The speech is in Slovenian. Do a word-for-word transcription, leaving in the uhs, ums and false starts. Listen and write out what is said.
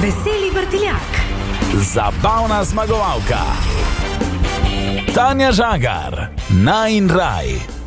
Veseli Vrtiljak. Zabavna zmagovalka Tanja Žagar, Najin raj.